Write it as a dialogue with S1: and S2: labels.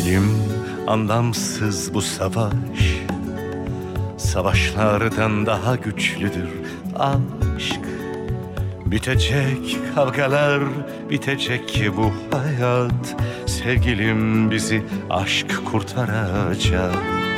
S1: Sevgilim, anlamsız bu savaş. Savaşlardan daha güçlüdür aşk. Bitecek kavgalar, bitecek bu hayat. Sevgilim, bizi aşk kurtaracak.